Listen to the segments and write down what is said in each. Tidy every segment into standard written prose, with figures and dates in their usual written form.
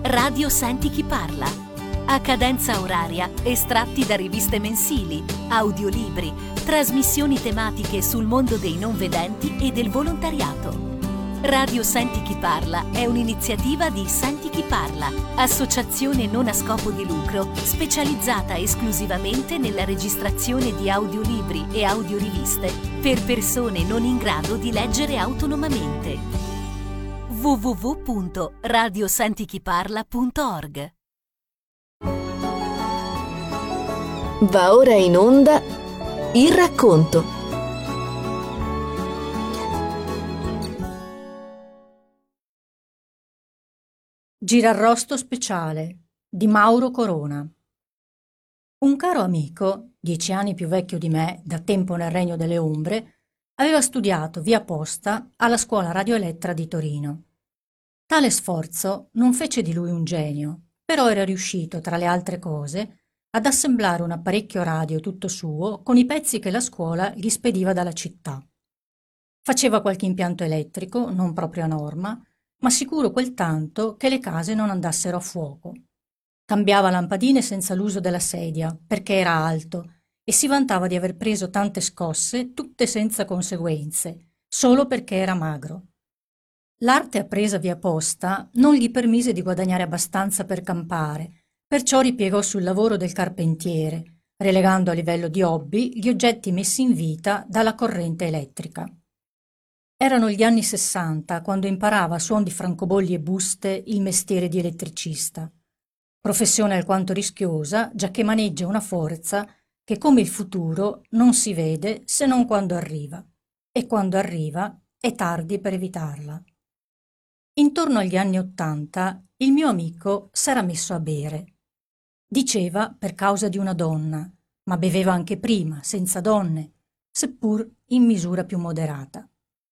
Radio Senti Chi Parla. A cadenza oraria, estratti da riviste mensili, audiolibri, trasmissioni tematiche sul mondo dei non vedenti e del volontariato. Radio Senti Chi Parla è un'iniziativa di Senti Chi Parla, associazione non a scopo di lucro specializzata esclusivamente nella registrazione di audiolibri e audioriviste per persone non in grado di leggere autonomamente. www.radiosentichiparla.org. Va ora in onda il racconto. Girarrosto speciale di Mauro Corona. Un caro amico, 10 anni più vecchio di me, da tempo nel regno delle ombre, aveva studiato via posta alla scuola radioelettra di Torino. Tale sforzo non fece di lui un genio, però era riuscito, tra le altre cose, ad assemblare un apparecchio radio tutto suo con i pezzi che la scuola gli spediva dalla città. Faceva qualche impianto elettrico, non proprio a norma, ma sicuro quel tanto che le case non andassero a fuoco. Cambiava lampadine senza l'uso della sedia, perché era alto, e si vantava di aver preso tante scosse, tutte senza conseguenze, solo perché era magro. L'arte appresa via posta non gli permise di guadagnare abbastanza per campare, perciò ripiegò sul lavoro del carpentiere, relegando a livello di hobby gli oggetti messi in vita dalla corrente elettrica. Erano gli anni 60 quando imparava a suon di francobolli e buste il mestiere di elettricista, professione alquanto rischiosa, giacché maneggia una forza che, come il futuro, non si vede se non quando arriva, e quando arriva è tardi per evitarla. Intorno agli anni 80 il mio amico s'era messo a bere. Diceva per causa di una donna, ma beveva anche prima, senza donne, seppur in misura più moderata.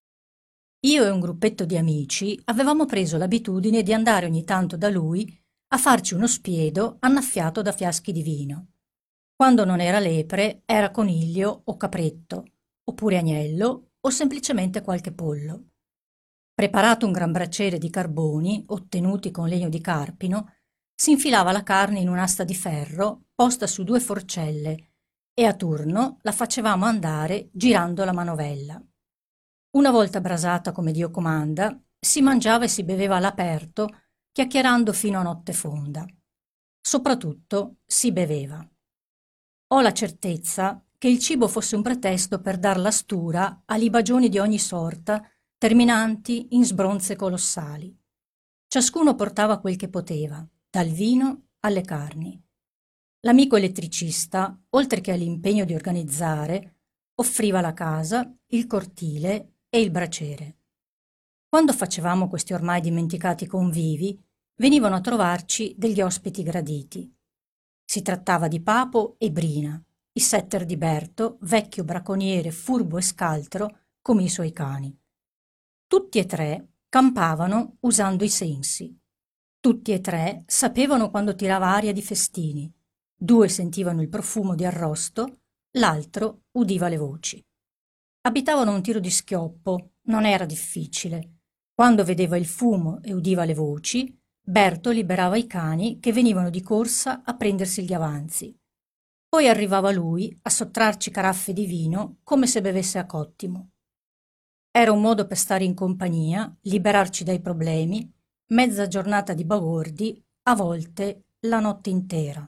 Io e un gruppetto di amici avevamo preso l'abitudine di andare ogni tanto da lui a farci uno spiedo annaffiato da fiaschi di vino. Quando non era lepre, era coniglio o capretto, oppure agnello o semplicemente qualche pollo. Preparato un gran braciere di carboni, ottenuti con legno di carpino, si infilava la carne in un'asta di ferro posta su 2 forcelle e a turno la facevamo andare girando la manovella. Una volta brasata come Dio comanda, si mangiava e si beveva all'aperto, chiacchierando fino a notte fonda. Soprattutto si beveva. Ho la certezza che il cibo fosse un pretesto per dar la stura a libagioni di ogni sorta, terminanti in sbronze colossali. Ciascuno portava quel che poteva, dal vino alle carni. L'amico elettricista, oltre che all'impegno di organizzare, offriva la casa, il cortile e il braciere. Quando facevamo questi ormai dimenticati convivi, venivano a trovarci degli ospiti graditi. Si trattava di Papo e Brina, i setter di Berto, vecchio bracconiere furbo e scaltro come i suoi cani. Tutti e 3 campavano usando i sensi. Tutti e 3 sapevano quando tirava aria di festini. 2 sentivano il profumo di arrosto, l'altro udiva le voci. Abitavano a un tiro di schioppo, non era difficile. Quando vedeva il fumo e udiva le voci, Berto liberava i cani che venivano di corsa a prendersi gli avanzi. Poi arrivava lui a sottrarci caraffe di vino come se bevesse a cottimo. Era un modo per stare in compagnia, liberarci dai problemi, mezza giornata di bagordi, a volte la notte intera.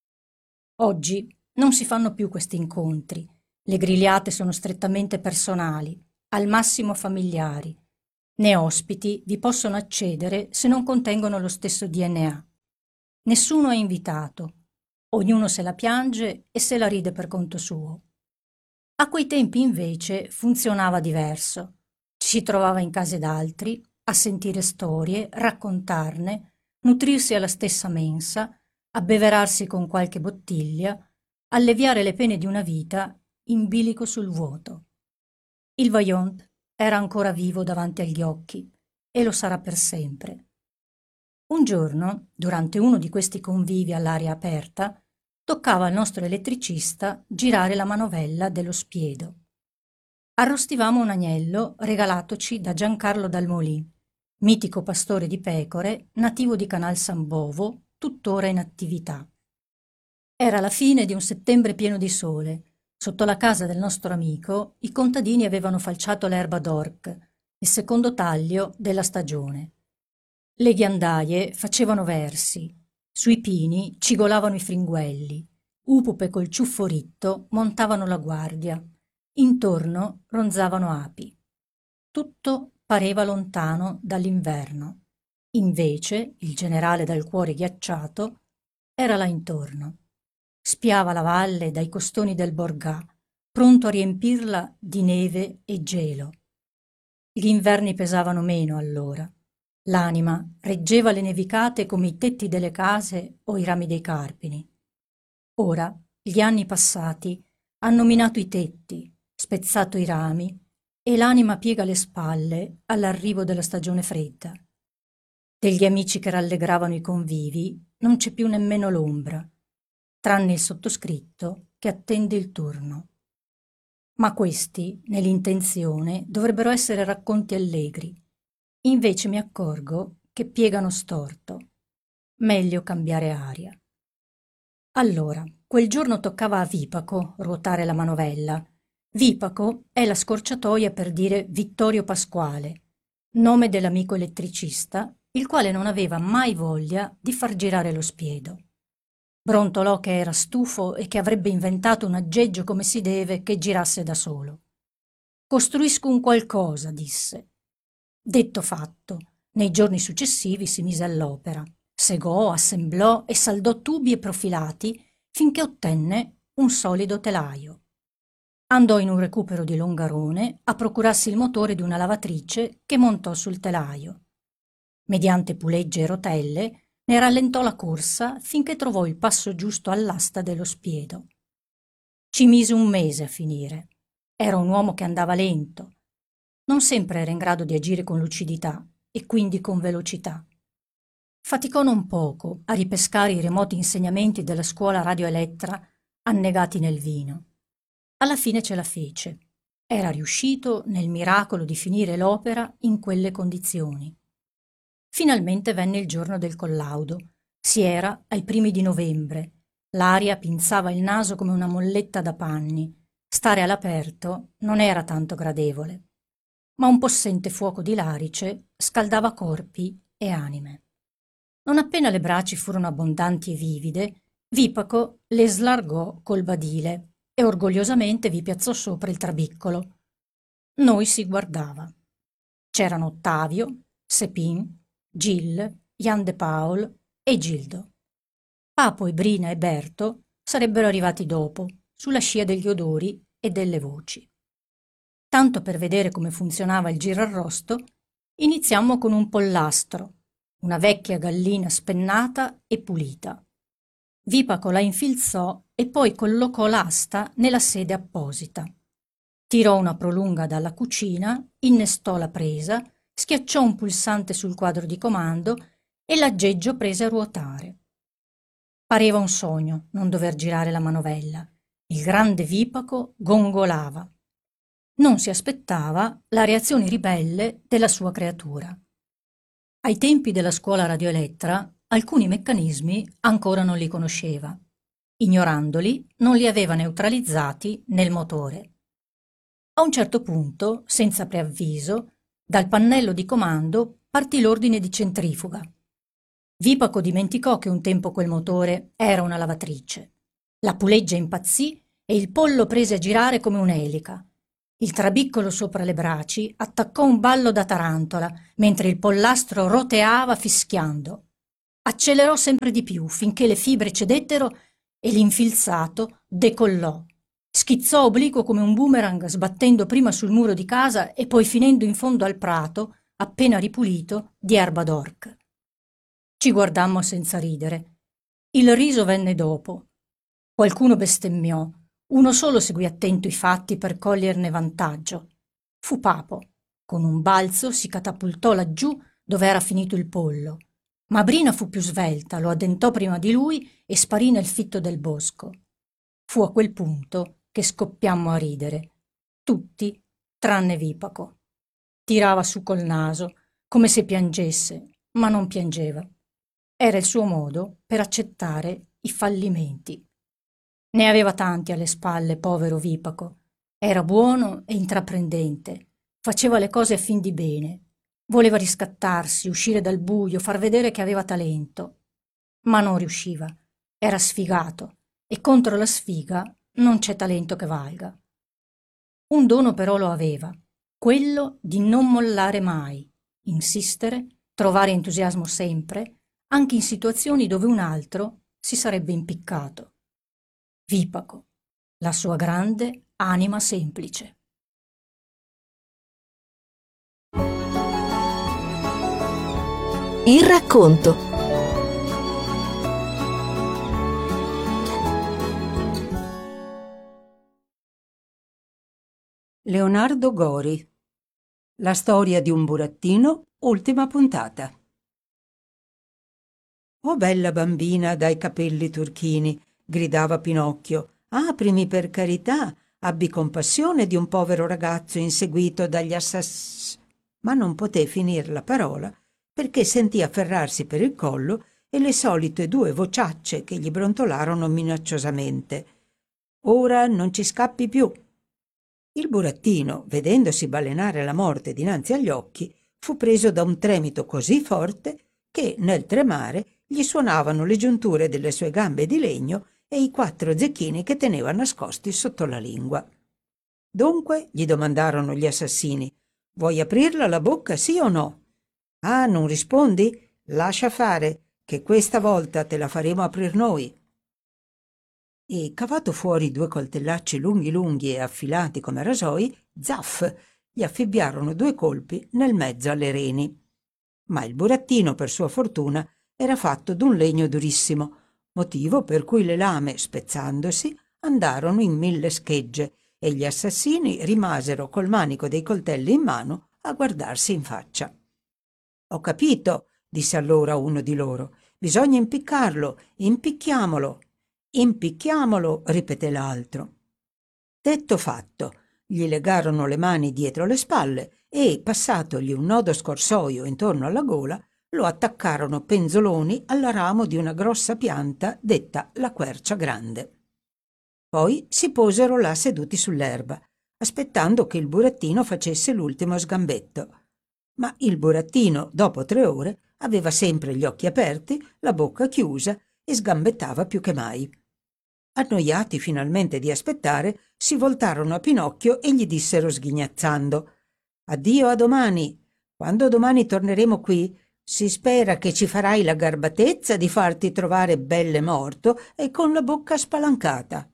Oggi non si fanno più questi incontri, le grigliate sono strettamente personali, al massimo familiari. Né ospiti vi possono accedere se non contengono lo stesso DNA. Nessuno è invitato, ognuno se la piange e se la ride per conto suo. A quei tempi invece funzionava diverso. Ci si trovava in case d'altri, a sentire storie, raccontarne, nutrirsi alla stessa mensa, abbeverarsi con qualche bottiglia, alleviare le pene di una vita in bilico sul vuoto. Il Vaillant era ancora vivo davanti agli occhi e lo sarà per sempre. Un giorno, durante uno di questi convivi all'aria aperta, toccava al nostro elettricista girare la manovella dello spiedo. Arrostivamo un agnello regalatoci da Giancarlo Dalmolì, mitico pastore di pecore, nativo di Canal San Bovo, tuttora in attività. Era la fine di un settembre pieno di sole. Sotto la casa del nostro amico i contadini avevano falciato l'erba d'orc, il secondo taglio della stagione. Le ghiandaie facevano versi, sui pini cigolavano i fringuelli, upupe col ciuffo ritto montavano la guardia, intorno ronzavano api. Tutto pareva lontano dall'inverno. Invece il generale dal cuore ghiacciato era là intorno. Spiava la valle dai costoni del Borgà, pronto a riempirla di neve e gelo. Gli inverni pesavano meno allora. L'anima reggeva le nevicate come i tetti delle case o i rami dei carpini. Ora gli anni passati hanno minato i tetti, spezzato i rami e l'anima piega le spalle all'arrivo della stagione fredda. Degli amici che rallegravano i convivi non c'è più nemmeno l'ombra, tranne il sottoscritto che attende il turno. Ma questi, nell'intenzione, dovrebbero essere racconti allegri. Invece mi accorgo che piegano storto. Meglio cambiare aria. Allora, quel giorno toccava a Vipaco ruotare la manovella. Vipaco è la scorciatoia per dire Vittorio Pasquale, nome dell'amico elettricista, il quale non aveva mai voglia di far girare lo spiedo. Brontolò che era stufo e che avrebbe inventato un aggeggio come si deve che girasse da solo. «Costruisco un qualcosa», disse. Detto fatto, nei giorni successivi si mise all'opera. Segò, assemblò e saldò tubi e profilati finché ottenne un solido telaio. Andò in un recupero di Longarone a procurarsi il motore di una lavatrice che montò sul telaio. Mediante pulegge e rotelle ne rallentò la corsa finché trovò il passo giusto all'asta dello spiedo. Ci mise un mese a finire. Era un uomo che andava lento. Non sempre era in grado di agire con lucidità e quindi con velocità. Faticò non poco a ripescare i remoti insegnamenti della scuola radioelettra annegati nel vino. Alla fine ce la fece. Era riuscito nel miracolo di finire l'opera in quelle condizioni. Finalmente venne il giorno del collaudo. Si era ai primi di novembre. L'aria pinzava il naso come una molletta da panni. Stare all'aperto non era tanto gradevole. Ma un possente fuoco di larice scaldava corpi e anime. Non appena le braci furono abbondanti e vivide, Vipaco le slargò col badile e orgogliosamente vi piazzò sopra il trabiccolo. Noi si guardava. C'erano Ottavio, Sepin, Gil, Jan de Paul e Gildo. Papo e Brina e Berto sarebbero arrivati dopo, sulla scia degli odori e delle voci. Tanto per vedere come funzionava il girarrosto, iniziammo con un pollastro, una vecchia gallina spennata e pulita. Vipaco la infilzò e poi collocò l'asta nella sede apposita. Tirò una prolunga dalla cucina, innestò la presa, schiacciò un pulsante sul quadro di comando e l'aggeggio prese a ruotare. Pareva un sogno non dover girare la manovella. Il grande Vipaco gongolava. Non si aspettava la reazione ribelle della sua creatura. Ai tempi della scuola radioelettra, alcuni meccanismi ancora non li conosceva. Ignorandoli, non li aveva neutralizzati nel motore. A un certo punto, senza preavviso, dal pannello di comando partì l'ordine di centrifuga. Vipaco dimenticò che un tempo quel motore era una lavatrice. La puleggia impazzì e il pollo prese a girare come un'elica. Il trabiccolo sopra le braci attaccò un ballo da tarantola, mentre il pollastro roteava fischiando. Accelerò sempre di più finché le fibre cedettero e l'infilzato decollò. Schizzò obliquo come un boomerang, sbattendo prima sul muro di casa e poi finendo in fondo al prato, appena ripulito, di erba d'orc. Ci guardammo senza ridere. Il riso venne dopo. Qualcuno bestemmiò. Uno solo seguì attento i fatti per coglierne vantaggio. Fu Papo. Con un balzo si catapultò laggiù dove era finito il pollo. Ma Brina fu più svelta, lo addentò prima di lui e sparì nel fitto del bosco. Fu a quel punto che scoppiammo a ridere. Tutti, tranne Vipaco. Tirava su col naso, come se piangesse, ma non piangeva. Era il suo modo per accettare i fallimenti. Ne aveva tanti alle spalle, povero Vipaco. Era buono e intraprendente, faceva le cose a fin di bene, voleva riscattarsi, uscire dal buio, far vedere che aveva talento. Ma non riusciva, era sfigato e contro la sfiga non c'è talento che valga. Un dono però lo aveva, quello di non mollare mai, insistere, trovare entusiasmo sempre, anche in situazioni dove un altro si sarebbe impiccato. Vipaco, la sua grande anima semplice. Il racconto. Leonardo Gori. La storia di un burattino, ultima puntata. «Oh bella bambina dai capelli turchini», gridava Pinocchio, «aprimi per carità, abbi compassione di un povero ragazzo inseguito dagli Ma non poté finir la parola perché sentì afferrarsi per il collo e le solite 2 vociacce che gli brontolarono minacciosamente. «Ora non ci scappi più». Il burattino, vedendosi balenare la morte dinanzi agli occhi, fu preso da un tremito così forte che, nel tremare, gli suonavano le giunture delle sue gambe di legno e i 4 zecchini che teneva nascosti sotto la lingua. «Dunque», gli domandarono gli assassini, «vuoi aprirla la bocca, sì o no?» «Ah, non rispondi? Lascia fare, che questa volta te la faremo aprir noi». E, cavato fuori 2 coltellacci lunghi lunghi e affilati come rasoi, zaff, gli affibbiarono 2 colpi nel mezzo alle reni. Ma il burattino, per sua fortuna, era fatto d'un legno durissimo, motivo per cui le lame, spezzandosi, andarono in 1000 schegge e gli assassini rimasero col manico dei coltelli in mano a guardarsi in faccia. «Ho capito», disse allora uno di loro, «bisogna impiccarlo, impicchiamolo». «Impicchiamolo», ripeté l'altro. Detto fatto, gli legarono le mani dietro le spalle e, passatogli un nodo scorsoio intorno alla gola, lo attaccarono penzoloni al ramo di una grossa pianta detta la quercia grande. Poi si posero là seduti sull'erba, aspettando che il burattino facesse l'ultimo sgambetto. Ma il burattino, dopo 3 ore, aveva sempre gli occhi aperti, la bocca chiusa e sgambettava più che mai. Annoiati finalmente di aspettare, si voltarono a Pinocchio e gli dissero sghignazzando: «Addio, a domani. Quando domani torneremo qui, si spera che ci farai la garbatezza di farti trovare belle morto e con la bocca spalancata».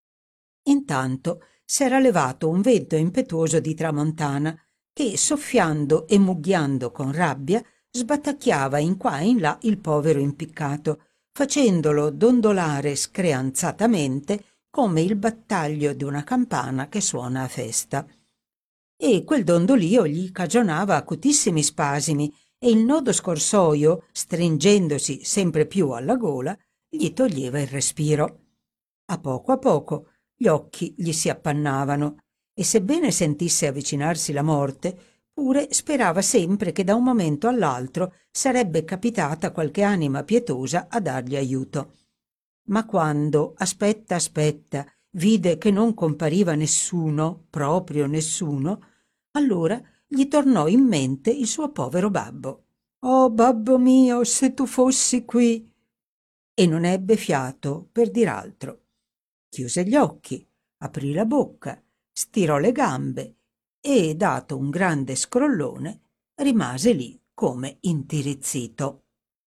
Intanto s'era levato un vento impetuoso di tramontana che, soffiando e mugghiando con rabbia, sbatacchiava in qua e in là il povero impiccato, facendolo dondolare screanzatamente come il battaglio di una campana che suona a festa. E quel dondolio gli cagionava acutissimi spasimi e il nodo scorsoio, stringendosi sempre più alla gola, gli toglieva il respiro. A poco gli occhi gli si appannavano e, sebbene sentisse avvicinarsi la morte, pure sperava sempre che da un momento all'altro sarebbe capitata qualche anima pietosa a dargli aiuto. Ma quando, aspetta, vide che non compariva nessuno, proprio nessuno, allora gli tornò in mente il suo povero babbo. «Oh, babbo mio, se tu fossi qui!» E non ebbe fiato per dir altro. Chiuse gli occhi, aprì la bocca, stirò le gambe e, dato un grande scrollone, rimase lì come intirizzito.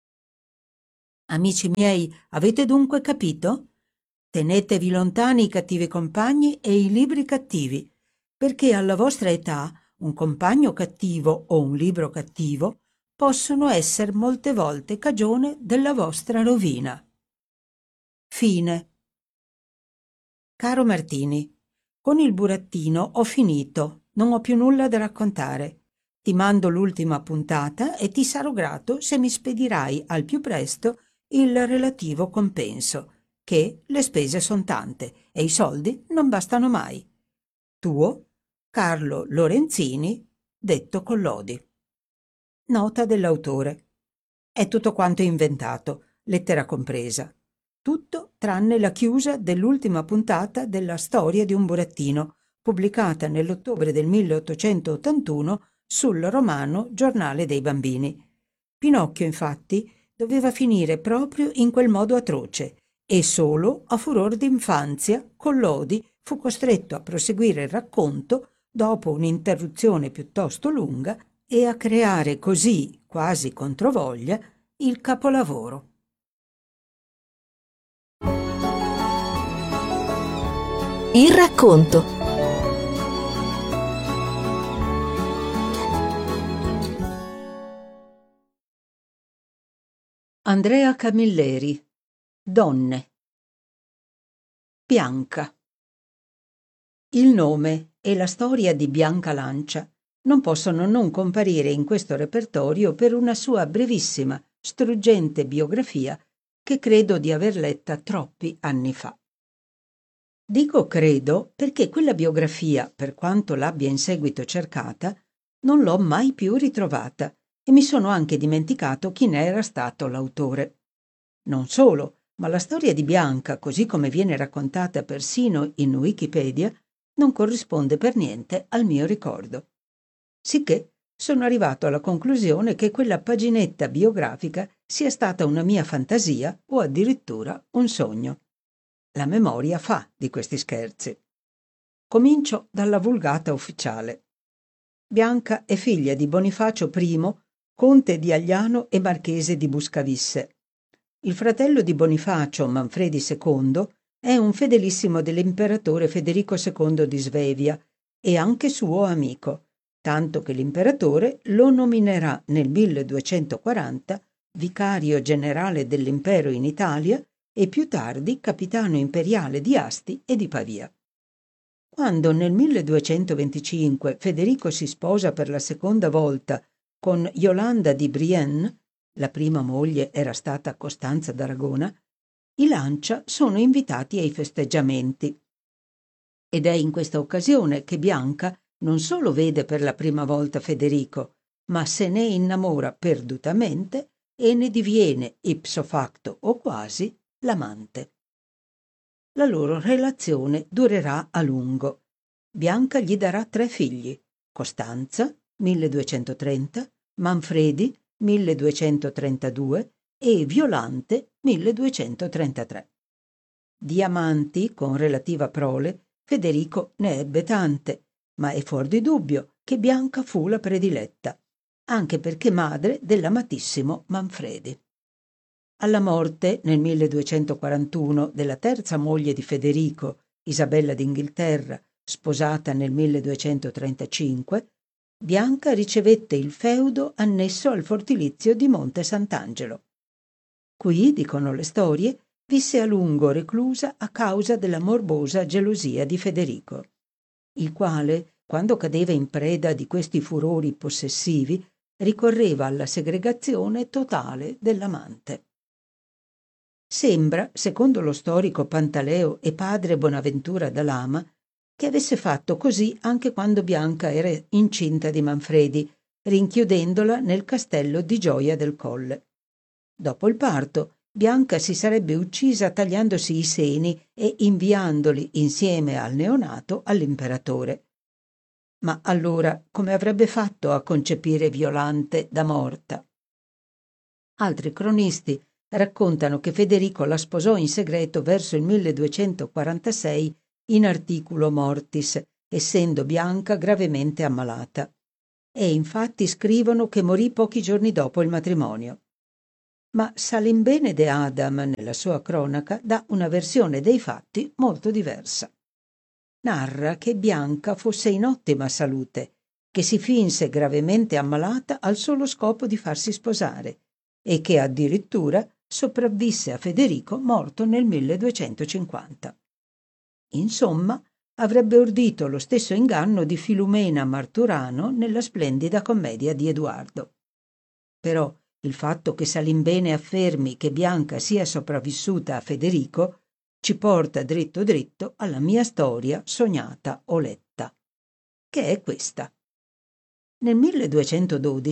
Amici miei, avete dunque capito? Tenetevi lontani i cattivi compagni e i libri cattivi, perché alla vostra età un compagno cattivo o un libro cattivo possono essere molte volte cagione della vostra rovina. Fine. Caro Martini, con il burattino ho finito, non ho più nulla da raccontare. Ti mando l'ultima puntata e ti sarò grato se mi spedirai al più presto il relativo compenso, che le spese son tante e i soldi non bastano mai. Tuo, Carlo Lorenzini, detto Collodi. Nota dell'autore. È tutto quanto inventato, lettera compresa. Tutto tranne la chiusa dell'ultima puntata della Storia di un burattino, pubblicata nell'ottobre del 1881 sul romano Giornale dei bambini. Pinocchio, infatti, doveva finire proprio in quel modo atroce e solo a furor d'infanzia Collodi fu costretto a proseguire il racconto dopo un'interruzione piuttosto lunga e a creare così, quasi controvoglia, il capolavoro. Il racconto. Andrea Camilleri. Donne. Bianca. Il nome e la storia di Bianca Lancia non possono non comparire in questo repertorio per una sua brevissima, struggente biografia che credo di aver letta troppi anni fa. Dico credo perché quella biografia, per quanto l'abbia in seguito cercata, non l'ho mai più ritrovata e mi sono anche dimenticato chi ne era stato l'autore. Non solo, ma la storia di Bianca, così come viene raccontata persino in Wikipedia, non corrisponde per niente al mio ricordo. Sicché sono arrivato alla conclusione che quella paginetta biografica sia stata una mia fantasia o addirittura un sogno. La memoria fa di questi scherzi. Comincio dalla vulgata ufficiale. Bianca è figlia di Bonifacio I, conte di Agliano e marchese di Buscavisse. Il fratello di Bonifacio, Manfredi II, è un fedelissimo dell'imperatore Federico II di Svevia e anche suo amico, tanto che l'imperatore lo nominerà nel 1240 vicario generale dell'impero in Italia e più tardi capitano imperiale di Asti e di Pavia. Quando nel 1225 Federico si sposa per la seconda volta con Yolanda di Brienne, la prima moglie era stata Costanza d'Aragona, i Lancia sono invitati ai festeggiamenti. Ed è in questa occasione che Bianca non solo vede per la prima volta Federico, ma se ne innamora perdutamente e ne diviene ipso facto o quasi l'amante. La loro relazione durerà a lungo. Bianca gli darà 3 figli: Costanza, 1230, Manfredi, 1232 e Violante, 1233. Di amanti, con relativa prole, Federico ne ebbe tante, ma è fuor di dubbio che Bianca fu la prediletta, anche perché madre dell'amatissimo Manfredi. Alla morte, nel 1241, della terza moglie di Federico, Isabella d'Inghilterra, sposata nel 1235, Bianca ricevette il feudo annesso al fortilizio di Monte Sant'Angelo. Qui, dicono le storie, visse a lungo reclusa a causa della morbosa gelosia di Federico, il quale, quando cadeva in preda di questi furori possessivi, ricorreva alla segregazione totale dell'amante. Sembra, secondo lo storico Pantaleo e padre Bonaventura da Lama, che avesse fatto così anche quando Bianca era incinta di Manfredi, rinchiudendola nel castello di Gioia del Colle. Dopo il parto, Bianca si sarebbe uccisa tagliandosi i seni e inviandoli insieme al neonato all'imperatore. Ma allora come avrebbe fatto a concepire Violante da morta? Altri cronisti raccontano che Federico la sposò in segreto verso il 1246 in articulo mortis, essendo Bianca gravemente ammalata. E infatti scrivono che morì pochi giorni dopo il matrimonio. Ma Salimbene de Adam, nella sua cronaca, dà una versione dei fatti molto diversa. Narra che Bianca fosse in ottima salute, che si finse gravemente ammalata al solo scopo di farsi sposare e che addirittura sopravvisse a Federico morto nel 1250. Insomma, avrebbe ordito lo stesso inganno di Filumena Marturano nella splendida commedia di Edoardo. Però il fatto che Salimbene affermi che Bianca sia sopravvissuta a Federico ci porta dritto dritto alla mia storia sognata o letta, che è questa. Nel 1212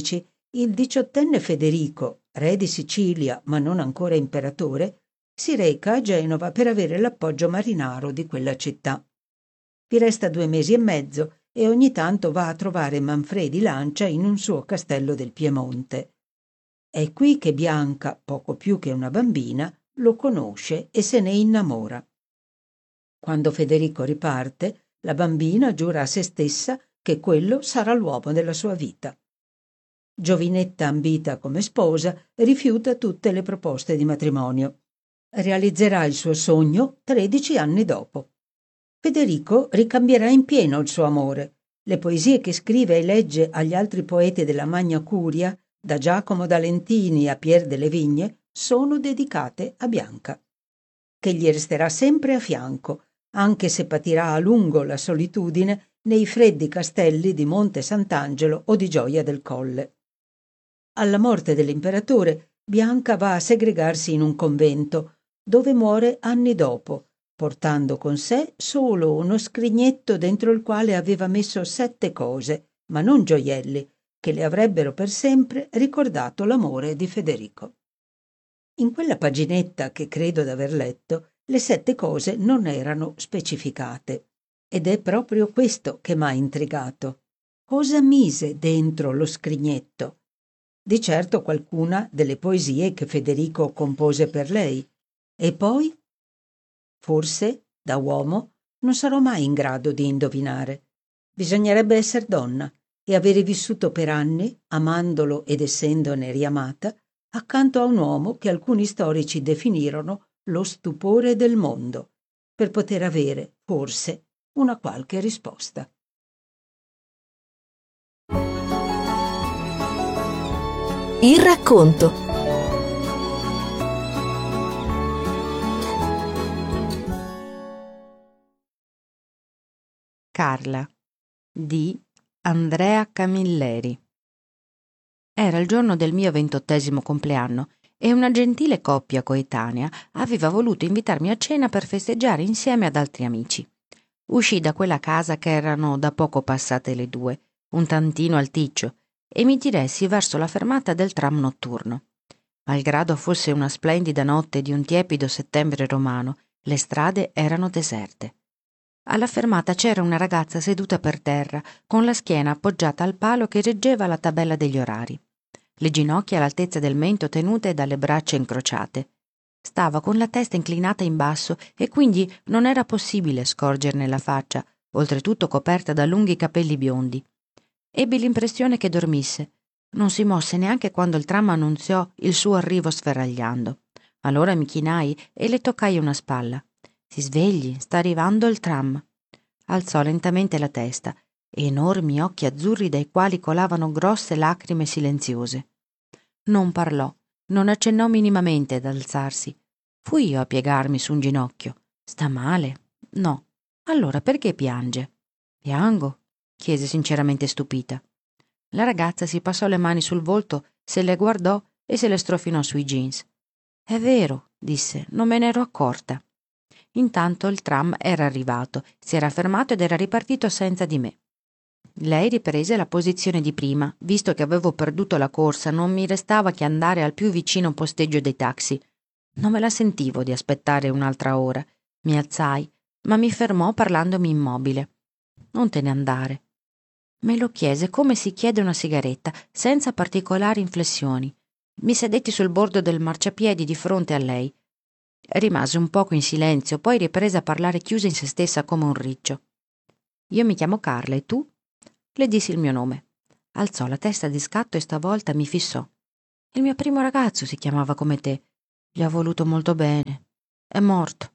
il 18enne Federico, re di Sicilia ma non ancora imperatore, si reca a Genova per avere l'appoggio marinaro di quella città. Vi resta 2 mesi e mezzo e ogni tanto va a trovare Manfredi Lancia in un suo castello del Piemonte. È qui che Bianca, poco più che una bambina, lo conosce e se ne innamora. Quando Federico riparte, la bambina giura a se stessa che quello sarà l'uomo della sua vita. Giovinetta ambita come sposa rifiuta tutte le proposte di matrimonio. Realizzerà il suo sogno 13 anni dopo. Federico ricambierà in pieno il suo amore. Le poesie che scrive e legge agli altri poeti della Magna Curia, da Giacomo da Lentini a Pier delle Vigne, sono dedicate a Bianca, che gli resterà sempre a fianco, anche se patirà a lungo la solitudine nei freddi castelli di Monte Sant'Angelo o di Gioia del Colle. Alla morte dell'imperatore, Bianca va a segregarsi in un convento, dove muore anni dopo, portando con sé solo uno scrignetto dentro il quale aveva messo 7 cose, ma non gioielli, che le avrebbero per sempre ricordato l'amore di Federico. In quella paginetta che credo d'aver letto, le 7 cose non erano specificate, ed è proprio questo che m'ha intrigato. Cosa mise dentro lo scrignetto? Di certo qualcuna delle poesie che Federico compose per lei. E poi? Forse, da uomo, non sarò mai in grado di indovinare. Bisognerebbe esser donna e avere vissuto per anni, amandolo ed essendone riamata, accanto a un uomo che alcuni storici definirono lo stupore del mondo, per poter avere, forse, una qualche risposta. Il racconto. Carla di Andrea Camilleri. Era il giorno del mio 28° compleanno e una gentile coppia coetanea aveva voluto invitarmi a cena per festeggiare insieme ad altri amici. Uscii da quella casa che erano da poco passate le 2, un tantino alticcio, e mi diressi verso la fermata del tram notturno. Malgrado fosse una splendida notte di un tiepido settembre romano, le strade erano deserte. Alla fermata c'era una ragazza seduta per terra, con la schiena appoggiata al palo che reggeva la tabella degli orari, le ginocchia all'altezza del mento tenute dalle braccia incrociate. Stava con la testa inclinata in basso e quindi non era possibile scorgerne la faccia, oltretutto coperta da lunghi capelli biondi. Ebbi l'impressione che dormisse. Non si mosse neanche quando il tram annunziò il suo arrivo sferragliando. Allora mi chinai e le toccai una spalla. «Si svegli, sta arrivando il tram». Alzò lentamente la testa, enormi occhi azzurri dai quali colavano grosse lacrime silenziose. Non parlò, non accennò minimamente ad alzarsi. Fui io a piegarmi su un ginocchio. «Sta male?» «No». «Allora perché piange?» «Piango?» chiese sinceramente stupita. La ragazza si passò le mani sul volto, se le guardò e se le strofinò sui jeans. «È vero», disse, «non me ne ero accorta». Intanto il tram era arrivato, si era fermato ed era ripartito senza di me. Lei riprese la posizione di prima. Visto che avevo perduto la corsa, non mi restava che andare al più vicino posteggio dei taxi. Non me la sentivo di aspettare un'altra ora. Mi alzai, ma mi fermò parlandomi immobile. «Non te ne andare». Me lo chiese come si chiede una sigaretta, senza particolari inflessioni. Mi sedetti sul bordo del marciapiedi di fronte a lei. Rimase un poco in silenzio, poi riprese a parlare chiusa in se stessa come un riccio. «Io mi chiamo Carla, e tu?» Le dissi il mio nome. Alzò la testa di scatto e stavolta mi fissò. «Il mio primo ragazzo si chiamava come te. Gli ho voluto molto bene. È morto».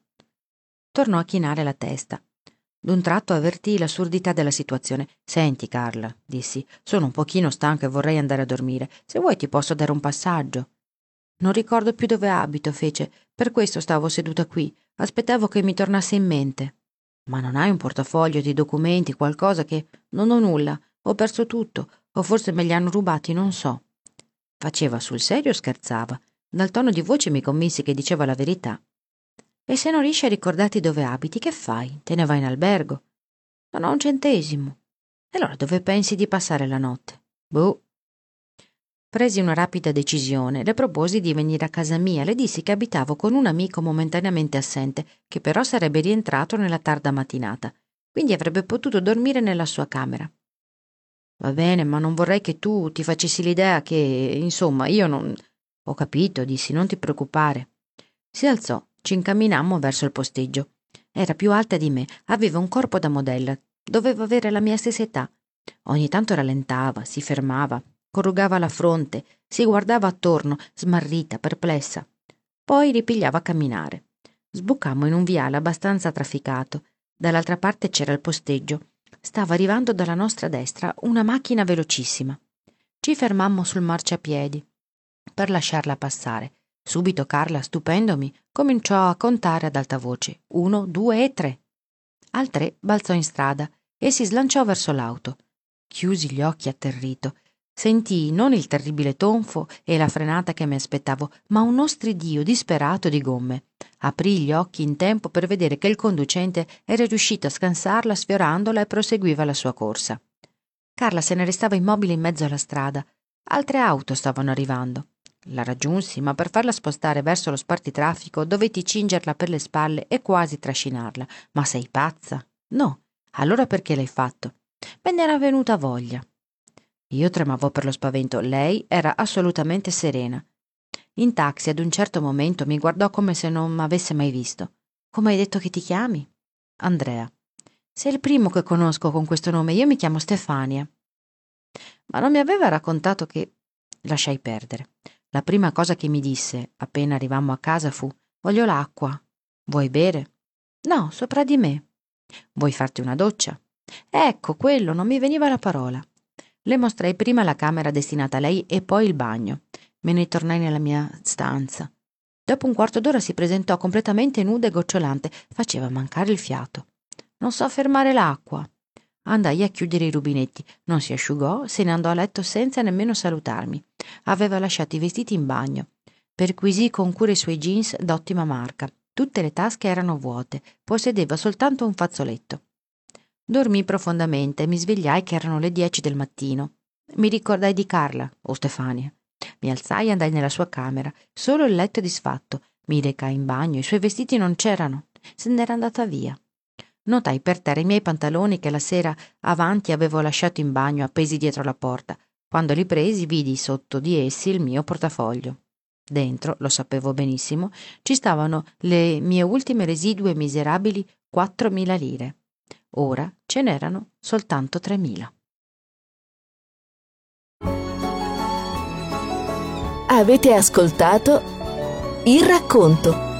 Tornò a chinare la testa. D'un tratto avvertii l'assurdità della situazione. «Senti, Carla», dissi, «sono un pochino stanco e vorrei andare a dormire. Se vuoi ti posso dare un passaggio». «Non ricordo più dove abito», fece. «Per questo stavo seduta qui. Aspettavo che mi tornasse in mente». «Ma non hai un portafoglio di documenti, qualcosa che...» «Non ho nulla. Ho perso tutto. O forse me li hanno rubati, non so». Faceva sul serio o scherzava? Dal tono di voce mi convinsi che diceva la verità. «E se non riesci a ricordarti dove abiti, che fai? Te ne vai in albergo?» «Non ho un centesimo». «E allora dove pensi di passare la notte?» «Boh». Presi una rapida decisione, le proposi di venire a casa mia, le dissi che abitavo con un amico momentaneamente assente, che però sarebbe rientrato nella tarda mattinata, quindi avrebbe potuto dormire nella sua camera. Va bene, ma non vorrei che tu ti facessi l'idea che, insomma, io non... Ho capito, dissi, non ti preoccupare. Si alzò, ci incamminammo verso il posteggio. Era più alta di me, aveva un corpo da modella, doveva avere la mia stessa età. Ogni tanto rallentava, si fermava, corrugava la fronte, si guardava attorno, smarrita, perplessa. Poi ripigliava a camminare. Sbucammo in un viale abbastanza trafficato. Dall'altra parte c'era il posteggio. Stava arrivando dalla nostra destra una macchina velocissima. Ci fermammo sul marciapiedi per lasciarla passare. Subito Carla, stupendomi, cominciò a contare ad alta voce: 1, 2 e 3. Al 3 balzò in strada e si slanciò verso l'auto. Chiusi gli occhi atterrito. Sentii non il terribile tonfo e la frenata che mi aspettavo, ma uno stridio disperato di gomme. Aprì gli occhi in tempo per vedere che il conducente era riuscito a scansarla sfiorandola e proseguiva la sua corsa. Carla se ne restava immobile in mezzo alla strada. Altre auto stavano arrivando. La raggiunsi, ma per farla spostare verso lo spartitraffico dovetti cingerla per le spalle e quasi trascinarla. Ma sei pazza? No. Allora perché l'hai fatto? Me ne era venuta voglia. Io tremavo per lo spavento, lei era assolutamente serena. In taxi ad un certo momento mi guardò come se non m'avesse mai visto. Come hai detto che ti chiami? Andrea. Sei il primo che conosco con questo nome, io mi chiamo Stefania. Ma non mi aveva raccontato che... Lasciai perdere. La prima cosa che mi disse, appena arrivammo a casa, fu: voglio l'acqua. Vuoi bere? No, sopra di me. Vuoi farti una doccia? Ecco, quello, non mi veniva la parola. Le mostrai prima la camera destinata a lei e poi il bagno. Me ne tornai nella mia stanza. Dopo un quarto d'ora si presentò completamente nuda e gocciolante. Faceva mancare il fiato. Non so fermare l'acqua. Andai a chiudere i rubinetti. Non si asciugò, se ne andò a letto senza nemmeno salutarmi. Aveva lasciato i vestiti in bagno. Perquisì con cura i suoi jeans d'ottima marca. Tutte le tasche erano vuote. Possedeva soltanto un fazzoletto. Dormii profondamente e mi svegliai che erano le 10 del mattino. Mi ricordai di Carla, o Stefania. Mi alzai e andai nella sua camera. Solo il letto disfatto. Mi recai in bagno, i suoi vestiti non c'erano. Se n'era andata via. Notai per terra i miei pantaloni che la sera avanti avevo lasciato in bagno appesi dietro la porta. Quando li presi vidi sotto di essi il mio portafoglio. Dentro, lo sapevo benissimo, ci stavano le mie ultime residue miserabili 4.000 lire. Ora ce n'erano soltanto 3.000. Avete ascoltato Il Racconto.